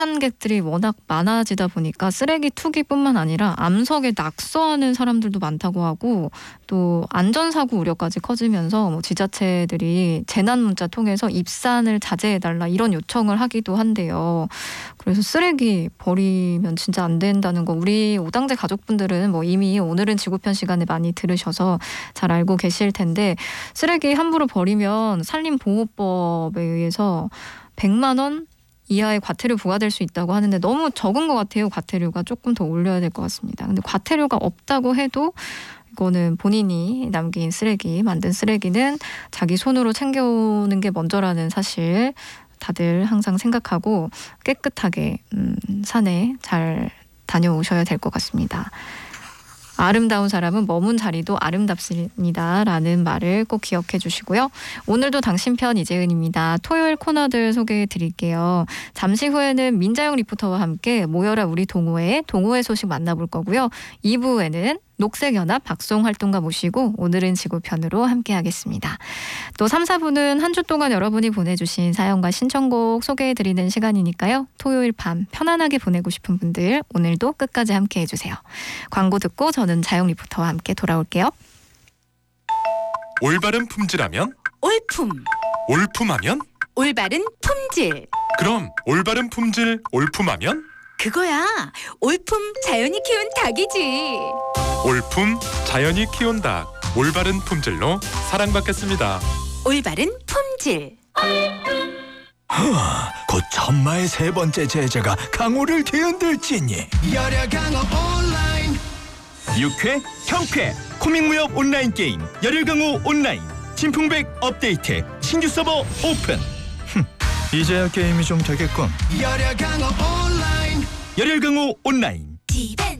등산객들이 워낙 많아지다 보니까 쓰레기 투기뿐만 아니라 암석에 낙서하는 사람들도 많다고 하고 또 안전사고 우려까지 커지면서 뭐 지자체들이 재난 문자 통해서 입산을 자제해달라 이런 요청을 하기도 한대요. 그래서 쓰레기 버리면 진짜 안 된다는 거 우리 오당제 가족분들은 뭐 이미 오늘은 지구편 시간에 많이 들으셔서 잘 알고 계실 텐데 쓰레기 함부로 버리면 산림보호법에 의해서 100만 원 이하의 과태료 부과될 수 있다고 하는데 너무 적은 것 같아요. 과태료가 조금 더 올려야 될 것 같습니다. 근데 과태료가 없다고 해도 이거는 본인이 남긴 쓰레기, 만든 쓰레기는 자기 손으로 챙겨오는 게 먼저라는 사실 다들 항상 생각하고 깨끗하게 산에 잘 다녀오셔야 될 것 같습니다. 아름다운 사람은 머문 자리도 아름답습니다. 라는 말을 꼭 기억해 주시고요. 오늘도 당신 편 이재은입니다. 토요일 코너들 소개해 드릴게요. 잠시 후에는 민자영 리포터와 함께 모여라 우리 동호회 소식 만나볼 거고요. 2부에는 녹색연합 박송 활동가 모시고 오늘은 지구편으로 함께 하겠습니다. 또 3, 4부는 한 주 동안 여러분이 보내주신 사연과 신청곡 소개해드리는 시간이니까요. 토요일 밤 편안하게 보내고 싶은 분들 오늘도 끝까지 함께 해주세요. 광고 듣고 저는 자영 리포터와 함께 돌아올게요. 올바른 품질하면? 올품. 올품하면? 올바른 품질. 그럼 올바른 품질 올품하면? 그거야. 올품 자연이 키운 닭이지. 올품 자연이 키운 닭 올바른 품질로 사랑받겠습니다. 올바른 품질. 곧 천마의 세 번째 제자가 강호를 뒤흔들지니. 열혈 강호 온라인 6회 형쾌 코믹 무협 온라인 게임 열혈 강호 온라인 진풍백 업데이트 신규 서버 오픈. 이제야 게임이 좀 되겠군. 열혈 강호 온라인 열혈 강호 온라인. 디벤